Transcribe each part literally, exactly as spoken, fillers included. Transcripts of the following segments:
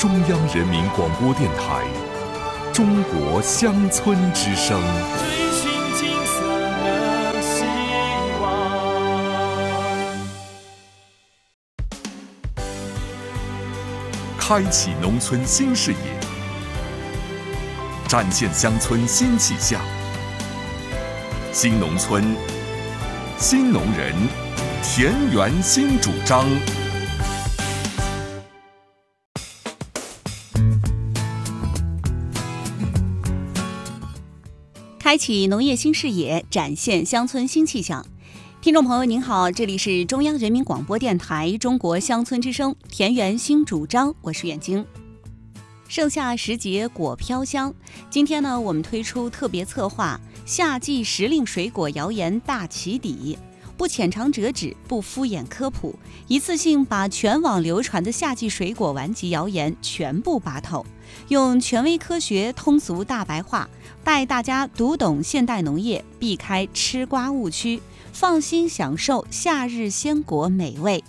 中央人民广播电台中国乡村之声。 追寻金色的希望， 开启农村新视野，展现乡村新气象。新农村，新农人，田园新主张。 开启农业新视野，展现乡村新气象。听众朋友您好，这里是中央人民广播电台中国乡村之声田园新主张，我是远晶。盛夏时节果飘香，今天呢，我们推出特别策划夏季时令水果谣言大起底，不浅尝辄止，不敷衍科普，一次性把全网流传的夏季水果顽疾谣言全部拔透，用权威科学通俗大白话带大家读懂现代农业，避开吃瓜误区，放心享受夏日鲜果美味。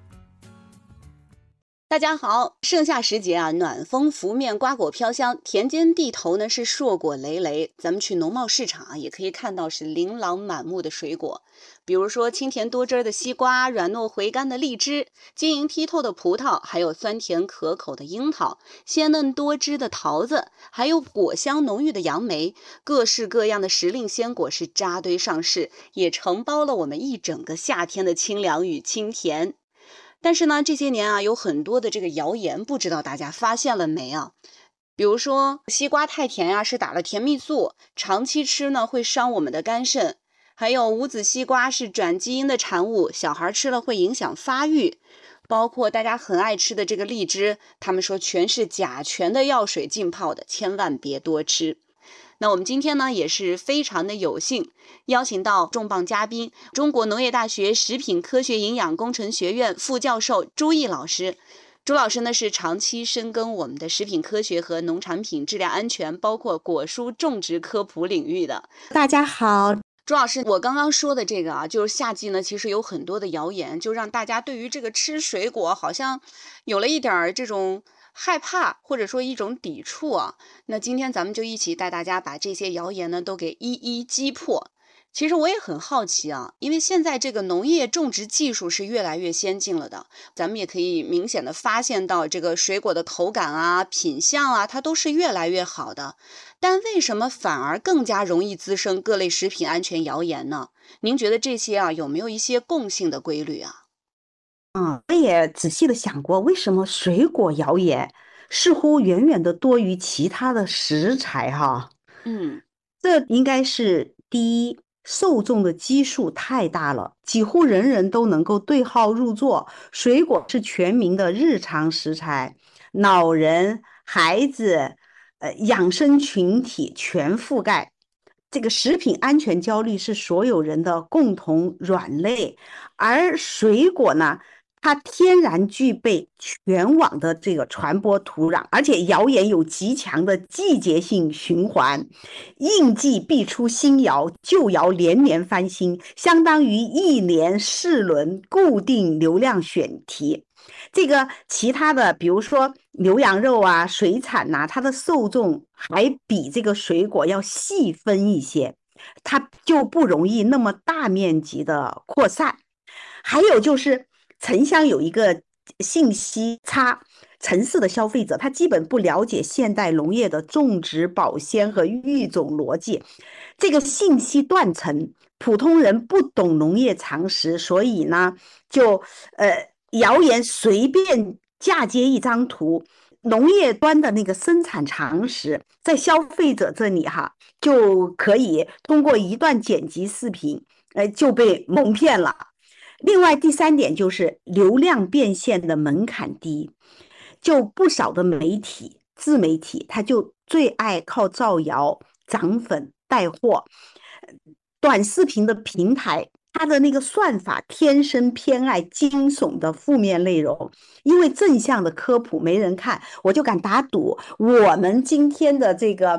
大家好，盛夏时节啊，暖风拂面，瓜果飘香，田间地头呢是硕果累累。咱们去农贸市场啊，也可以看到是琳琅满目的水果，比如说清甜多汁的西瓜，软糯回甘的荔枝，晶莹剔透的葡萄，还有酸甜可口的樱桃，鲜嫩多汁的桃子，还有果香浓郁的杨梅，各式各样的时令鲜果是扎堆上市，也承包了我们一整个夏天的清凉与清甜。但是呢，这些年啊，有很多的这个谣言，不知道大家发现了没啊？比如说西瓜太甜呀、啊，是打了甜蜜素，长期吃呢会伤我们的肝肾。还有无籽西瓜是转基因的产物，小孩吃了会影响发育。包括大家很爱吃的这个荔枝，他们说全是甲醛的药水浸泡的，千万别多吃。那我们今天呢也是非常的有幸邀请到重磅嘉宾，中国农业大学食品科学营养工程学院副教授朱毅老师。朱老师呢是长期深耕我们的食品科学和农产品质量安全，包括果蔬种植科普领域的。 大家好。 朱老师，我刚刚说的这个啊，就是夏季呢，其实有很多的谣言，就让大家对于这个吃水果好像有了一点这种害怕，或者说一种抵触啊。那今天咱们就一起带大家把这些谣言呢都给一一击破。其实我也很好奇啊，因为现在这个农业种植技术是越来越先进了的，咱们也可以明显的发现到这个水果的口感啊、品相啊，它都是越来越好的。但为什么反而更加容易滋生各类食品安全谣言呢？您觉得这些啊有没有一些共性的规律啊？ 嗯，我也仔细的想过，为什么水果谣言似乎远远的多于其他的食材哈？ 嗯， 这应该是第一，受众的基数太大了，几乎人人都能够对号入座。水果是全民的日常食材，老人、孩子、呃养生群体全覆盖。这个食品安全焦虑是所有人的共同软肋，而水果呢，它天然具备全网的这个传播土壤，而且谣言有极强的季节性循环，应季必出新谣，旧谣连连翻新，相当于一年四轮固定流量选题。这个其他的比如说牛羊肉啊、水产呐、啊，它的受众还比这个水果要细分一些，它就不容易那么大面积的扩散。还有就是城乡有一个信息差，城市的消费者他基本不了解现代农业的种植、保鲜和育种逻辑，这个信息断层，普通人不懂农业常识，所以呢就呃谣言随便嫁接一张图，农业端的那个生产常识在消费者这里哈就可以通过一段剪辑视频呃就被蒙骗了。另外第三点就是流量变现的门槛低，就不少的媒体自媒体他就最爱靠造谣涨粉带货，短视频的平台它的那个算法天生偏爱惊悚的负面内容，因为正向的科普没人看，我就敢打赌我们今天的这个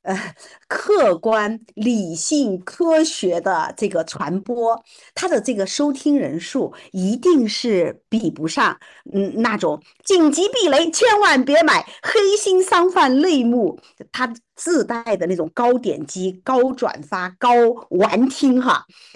呃客观、理性、科学的这个传播，它的这个收听人数一定是比不上嗯那种紧急避雷，千万别买黑心商贩类目，它自带的那种高点击、高转发、高完听哈。